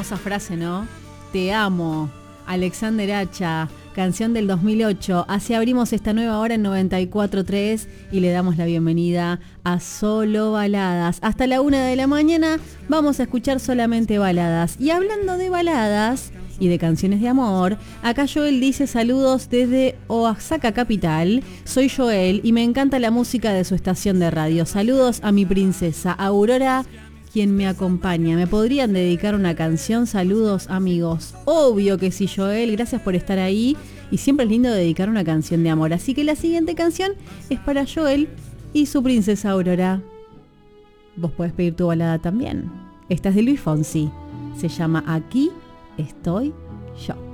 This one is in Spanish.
hermosa frase, ¿no? Te amo, Alexander Hacha, canción del 2008. Así abrimos esta nueva hora en 94.3 y le damos la bienvenida a Solo Baladas. Hasta la 1 de la mañana vamos a escuchar solamente baladas. Y hablando de baladas y de canciones de amor, acá Joel dice saludos desde Oaxaca capital. Soy Joel y me encanta la música de su estación de radio. Saludos a mi princesa Aurora, quien me acompaña. ¿Me podrían dedicar una canción? Saludos, amigos. Obvio que sí, Joel, gracias por estar ahí. Y siempre es lindo dedicar una canción de amor. Así que la siguiente canción es para Joel y su princesa Aurora. Vos podés pedir tu balada también. Esta es de Luis Fonsi. Se llama Aquí estoy yo.